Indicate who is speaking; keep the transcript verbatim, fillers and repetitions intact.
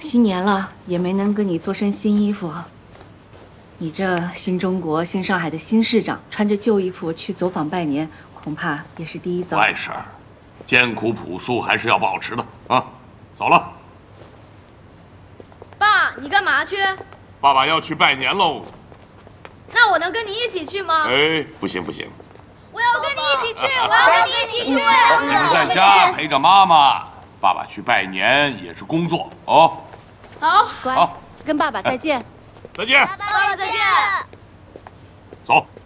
Speaker 1: 新年了，也没能给你做身新衣服。你这新中国、新上海的新市长，穿着旧衣服去走访拜年，恐怕也是第一遭。
Speaker 2: 外甥，艰苦朴素还是要保持的啊！走了。
Speaker 3: 爸，你干嘛去？
Speaker 2: 爸爸要去拜年喽。
Speaker 3: 那我能跟你一起去吗？
Speaker 2: 哎，不行不行。
Speaker 3: 我要跟你一起去，我要跟你一起去。
Speaker 2: 你们在家陪着妈妈，爸爸去拜年也是工作哦。
Speaker 3: 好，
Speaker 1: 乖，
Speaker 2: 好，
Speaker 1: 跟爸爸再见。
Speaker 2: 再见。
Speaker 3: 爸爸再见。
Speaker 2: 走。